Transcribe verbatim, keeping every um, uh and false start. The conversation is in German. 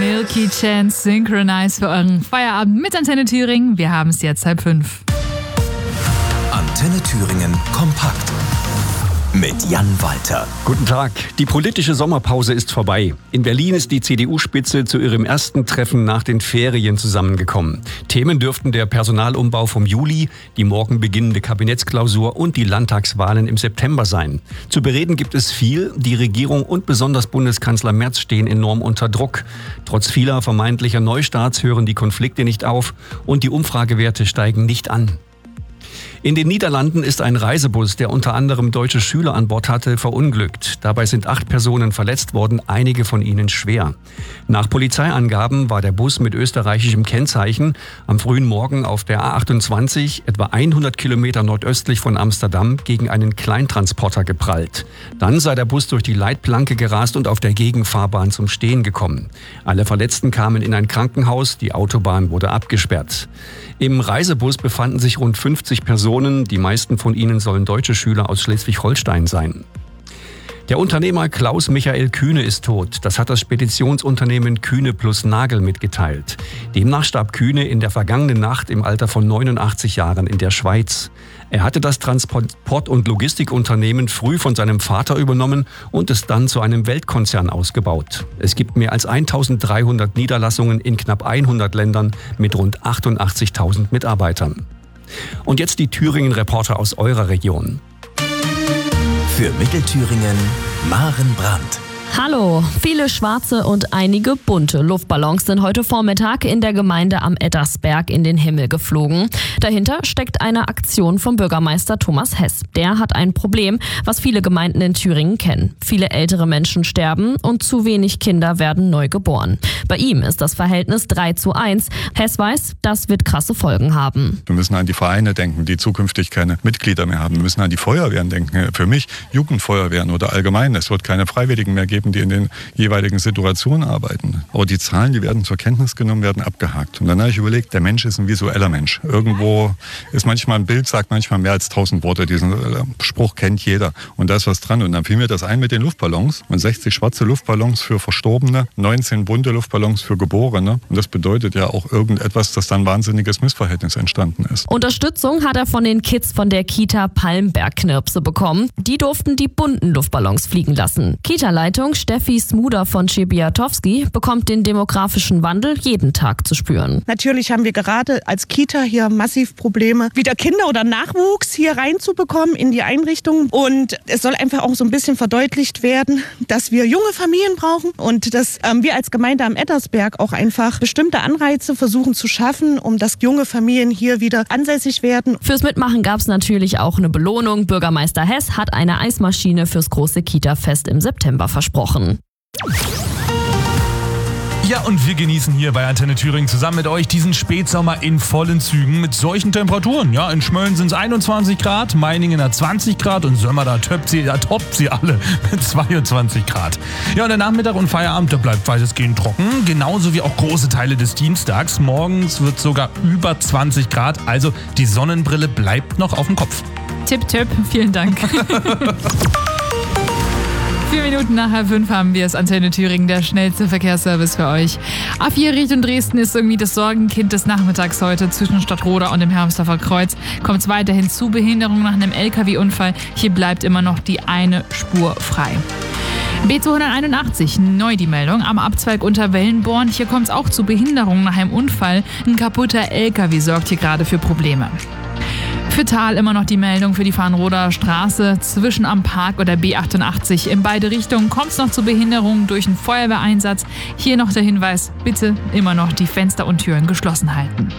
Milky Chance Synchronize für euren Feierabend mit Antenne Thüringen. Wir haben es jetzt halb fünf. Antenne Thüringen kompakt mit Jan Walter. Guten Tag. Die politische Sommerpause ist vorbei. In Berlin ist die C D U-Spitze zu ihrem ersten Treffen nach den Ferien zusammengekommen. Themen dürften der Personalumbau vom Juli, die morgen beginnende Kabinettsklausur und die Landtagswahlen im September sein. Zu bereden gibt es viel. Die Regierung und besonders Bundeskanzler Merz stehen enorm unter Druck. Trotz vieler vermeintlicher Neustarts hören die Konflikte nicht auf und die Umfragewerte steigen nicht an. In den Niederlanden ist ein Reisebus, der unter anderem deutsche Schüler an Bord hatte, verunglückt. Dabei sind acht Personen verletzt worden, einige von ihnen schwer. Nach Polizeiangaben war der Bus mit österreichischem Kennzeichen am frühen Morgen auf der A achtundzwanzig, etwa hundert Kilometer nordöstlich von Amsterdam, gegen einen Kleintransporter geprallt. Dann sei der Bus durch die Leitplanke gerast und auf der Gegenfahrbahn zum Stehen gekommen. Alle Verletzten kamen in ein Krankenhaus, die Autobahn wurde abgesperrt. Im Reisebus befanden sich rund fünfzig Personen, die meisten von ihnen sollen deutsche Schüler aus Schleswig-Holstein sein. Der Unternehmer Klaus Michael Kühne ist tot. Das hat das Speditionsunternehmen Kühne plus Nagel mitgeteilt. Demnach starb Kühne in der vergangenen Nacht im Alter von neunundachtzig Jahren in der Schweiz. Er hatte das Transport- und Logistikunternehmen früh von seinem Vater übernommen und es dann zu einem Weltkonzern ausgebaut. Es gibt mehr als eintausenddreihundert Niederlassungen in knapp hundert Ländern mit rund achtundachtzigtausend Mitarbeitern. Und jetzt die Thüringen-Reporter aus eurer Region. Für Mittelthüringen Maren Brandt. Hallo, viele schwarze und einige bunte Luftballons sind heute Vormittag in der Gemeinde am Ettersberg in den Himmel geflogen. Dahinter steckt eine Aktion von Bürgermeister Thomas Hess. Der hat ein Problem, was viele Gemeinden in Thüringen kennen. Viele ältere Menschen sterben und zu wenig Kinder werden neu geboren. Bei ihm ist das Verhältnis drei zu eins. Hess weiß, das wird krasse Folgen haben. Wir müssen an die Vereine denken, die zukünftig keine Mitglieder mehr haben. Wir müssen an die Feuerwehren denken. Für mich Jugendfeuerwehren oder allgemein. Es wird keine Freiwilligen mehr geben, die in den jeweiligen Situationen arbeiten. Aber die Zahlen, die werden zur Kenntnis genommen, werden abgehakt. Und dann habe ich überlegt, der Mensch ist ein visueller Mensch. Irgendwo ist manchmal ein Bild, sagt manchmal mehr als tausend Worte. Diesen Spruch kennt jeder. Und da ist was dran. Und dann fiel mir das ein mit den Luftballons. Und sechzig schwarze Luftballons für Verstorbene, neunzehn bunte Luftballons für Geborene. Und das bedeutet ja auch irgendetwas, dass dann ein wahnsinniges Missverhältnis entstanden ist. Unterstützung hat er von den Kids von der Kita Palmberg-Knirpse bekommen. Die durften die bunten Luftballons fliegen lassen. Kita-Leitung Steffi Smuda von Szebiatowski bekommt den demografischen Wandel jeden Tag zu spüren. Natürlich haben wir gerade als Kita hier massiv Probleme, wieder Kinder oder Nachwuchs hier reinzubekommen in die Einrichtung. Und es soll einfach auch so ein bisschen verdeutlicht werden, dass wir junge Familien brauchen und dass ähm, wir als Gemeinde am Ettersberg auch einfach bestimmte Anreize versuchen zu schaffen, um dass junge Familien hier wieder ansässig werden. Fürs Mitmachen gab es natürlich auch eine Belohnung. Bürgermeister Hess hat eine Eismaschine fürs große Kita-Fest im September versprochen. Ja, und wir genießen hier bei Antenne Thüringen zusammen mit euch diesen Spätsommer in vollen Zügen mit solchen Temperaturen. Ja, in Schmölln sind es einundzwanzig Grad, Meiningen hat zwanzig Grad und Sömmer, da toppt sie, da toppt sie alle mit zweiundzwanzig Grad. Ja, und der Nachmittag und Feierabend, da bleibt weitestgehend trocken, genauso wie auch große Teile des Dienstags. Morgens wird sogar über zwanzig Grad, also die Sonnenbrille bleibt noch auf dem Kopf. Tipp, Tipp, vielen Dank. Vier Minuten nach halb fünf haben wir es. Antenne Thüringen, der schnellste Verkehrsservice für euch. A vier Richtung Dresden ist irgendwie das Sorgenkind des Nachmittags heute. Zwischen Stadtroda und dem Hermsdorfer Kreuz kommt es weiterhin zu Behinderung nach einem L K W-Unfall. Hier bleibt immer noch die eine Spur frei. B zweihunderteinundachtzig, neu die Meldung, am Abzweig unter Wellenborn. Hier kommt es auch zu Behinderungen nach einem Unfall. Ein kaputter L K W sorgt hier gerade für Probleme. Für Thal immer noch die Meldung für die Farnroder Straße zwischen am Park oder B achtundachtzig. In beide Richtungen kommt es noch zu Behinderungen durch einen Feuerwehreinsatz. Hier noch der Hinweis, bitte immer noch die Fenster und Türen geschlossen halten.